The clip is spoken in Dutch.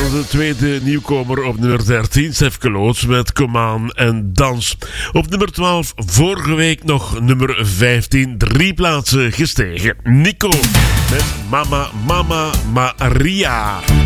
Onze tweede nieuwkomer op nummer 13, Sef Keloots met Comaan en Dans. Op nummer 12, vorige week nog nummer 15, 3 plaatsen gestegen. Nico met Mama Maria.